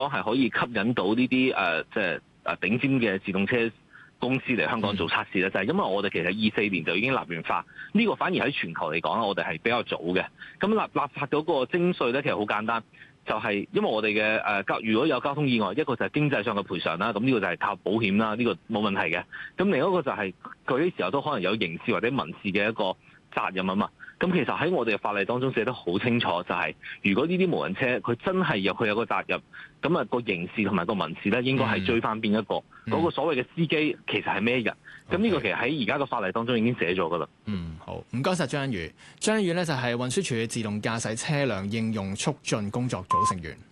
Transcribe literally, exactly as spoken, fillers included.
係可以吸引到呢啲誒即係誒頂尖嘅自動車公司嚟香港做測試咧，就係因為我哋其實二四年就已經立完法，呢個反而喺全球嚟講，我哋係比較早嘅。咁立立法嗰個徵稅咧，其實好簡單，就係因為我哋嘅誒交如果有交通意外，一個就係經濟上嘅賠償啦，咁呢個就係靠保險啦，呢個冇問題嘅。咁另一個就係佢啲時候都可能有刑事或者民事嘅一個責任啊嘛。咁其實喺我哋嘅法例當中寫得好清楚，就係如果呢啲無人車佢真係有佢有個責任，咁啊個刑事同埋個民事咧應該係追翻邊一個？嗰、嗯、個所謂嘅司機其實係咩人？咁呢 Okay. 個其實喺而家個法例當中已經寫咗噶啦。 嗯，好，唔該晒張欣宇。張欣宇咧就係運輸署自動駕駛車輛應用促進工作組成員。